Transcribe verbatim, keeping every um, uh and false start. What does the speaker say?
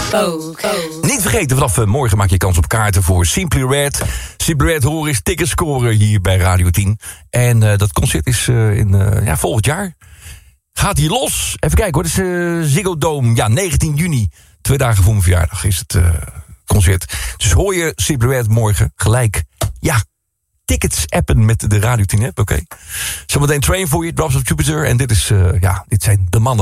Niet vergeten, vanaf morgen maak je kans op kaarten voor Simply Red. Simply Red horen is tickets scoren hier bij Radio tien. En uh, dat concert is uh, in uh, ja, volgend jaar. Gaat hier los. Even kijken hoor, dat is uh, Ziggo Dome. Ja, negentien juni. Twee dagen voor mijn verjaardag is het uh, concert. Dus hoor je Simply Red morgen gelijk. Ja, tickets appen met de Radio tien app, oké. Okay. Zometeen Train voor je, Drops of Jupiter. En dit is, uh, ja, dit zijn de mannen.